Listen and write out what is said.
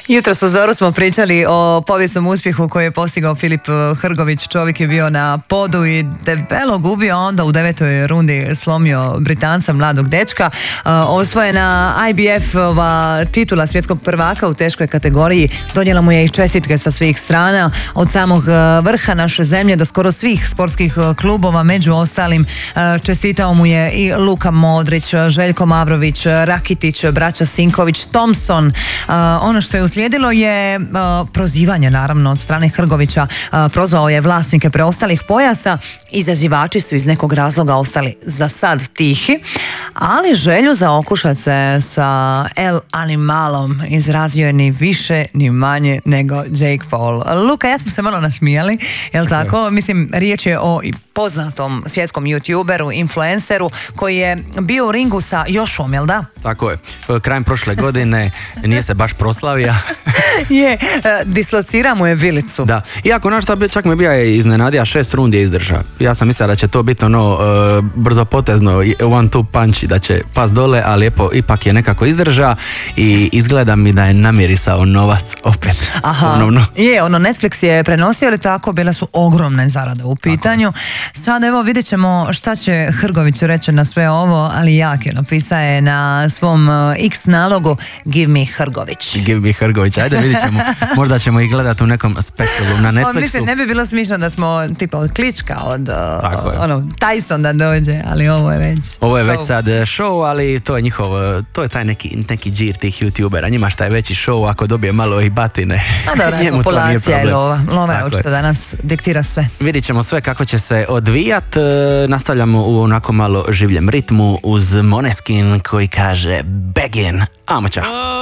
Jutros u Zoru smo pričali o povijesnom uspjehu koji je postigao Filip Hrgović. Čovjek je bio na podu i debelo gubio, onda u 9. rundi slomio Britanca, mladog dečka. Osvojena IBF-ova titula svjetskog prvaka u teškoj kategoriji donijela mu je i čestitke sa svih strana, od samog vrha naše zemlje do skoro svih sportskih klubova. Među ostalim čestitao mu je i Luka Modrić, Željko Mavrović, Rakitić, braća Sinković, Thompson. Ono što je uslijedilo je prozivanje, naravno, od strane Hrgovića. Prozvao je vlasnike preostalih pojasa. Izazivači su iz nekog razloga ostali za sad tihi, ali želju za okušat se sa El Animalom izrazio je ni više ni manje nego Jake Paul. Luka, ja smo se malo nasmijali, jel tako? Mislim, riječ je o poznatom svjetskom youtuberu, influenceru koji je bio u ringu sa Jošom, jel da? Tako je. Krajem prošle godine nije se baš proslavio. Je, dislocira mu je vilicu. Da. Iako naš čak me bija iznenadio, 6 rundi je izdržao. Ja sam mislio da će to biti ono brzo potezno, 1-2 punch, da će pas dole, ali ipak je nekako izdržao i izgleda mi da je namirisao novac opet. Aha. Ponovno. Je, Netflix je prenosio, ali tako, bile su ogromne zarade u pitanju. Tako. Sad evo vidjet ćemo šta će Hrgović reći na sve ovo, ali jak je, napisao je na svom X nalogu Give me Hrgović. Give me Hrgović, ajde vidjet ćemo. Možda ćemo ih gledati u nekom spektaklu na Netflixu. Mislim, ne bi bilo smišno da smo tipa od Klička, od Tyson da dođe, ali ovo je već ovo je show. Već sad show, ali to je njihov, to je taj neki džir tih youtubera. Njima šta je veći show ako dobije malo i batine. A dobra, populacija je lova. Lova je očito danas diktira sve. Vidjet ćemo sve kako će se odvijat. Nastavljamo u onako malo življem ritmu uz Måneskin koji kaže Begin. Amo čao.